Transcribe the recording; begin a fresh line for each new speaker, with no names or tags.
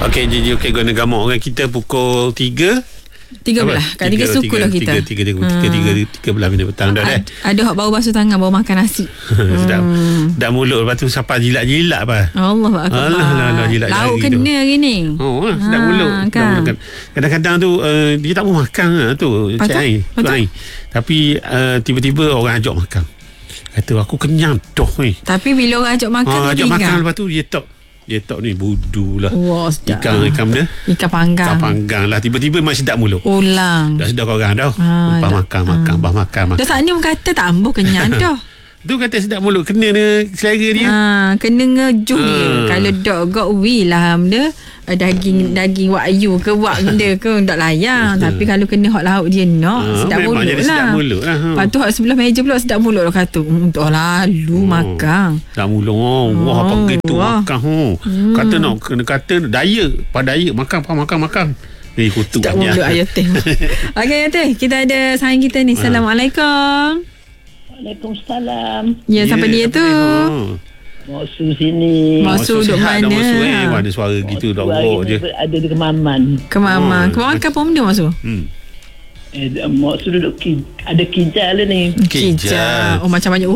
Okey, okey, guna gamuk orang kita pukul 3.
13. Kat 3 suku lah kita.
3 minit petang dah dah.
Ada hak baru basuh tangan, baru makan nasi.
Sedap. Dah mulut, lepas tu siapa jilat-jilat apa?
Allah Akbar.
Alah, jilat
lauk kena hari ni.
Sedap mulut.
Kan?
Kadang-kadang tu dia tak mau makan tu. Cik Ain. Tapi tiba-tiba orang ajak makan. Kata aku kenyang dah ni.
Tapi bila orang ajak makan
ajak makan, lepas tu dia tok ni budu lah.
Wah, sedap.
Ikan dia.
Ikan panggang.
Ikan panggang lah. Tiba-tiba masih sedap mulut.
Ulang.
Dah sedap orang dah. Lepas makan.
Dah saat ni orang kata tak ambuh kenyang dah.
Tu kata sedap mulut. Kena selera dia.
Kena ngejuh dia. Kalau dog got we lah dia. Daging wagyu ke wak benda ke tak layan. Tapi kalau kena hot lauk dia sedap mulut lah.
Sedap mulut lah.
Lepas tu hot sebelah meja pula sedap mulut lah kata. Untuk lalu makan.
Sedap mulut. Wah, apa gitu makan. Kata kena kata daya. Pada daya makan. Kutuk
sedap mulut ayat teh. Okey ayat teh, kita ada saing kita ni. Assalamualaikum.
Waalaikumsalam.
Ya, siapa dia tu?
Moksu sini.
Moksu duduk mana?
Mana suara gitu dah rock je.
Ada di Kemaman.
Kemaman kampung dia Moksu?
Moksu duduk ada Kijal ni.
Kijal. Oh, macam banyak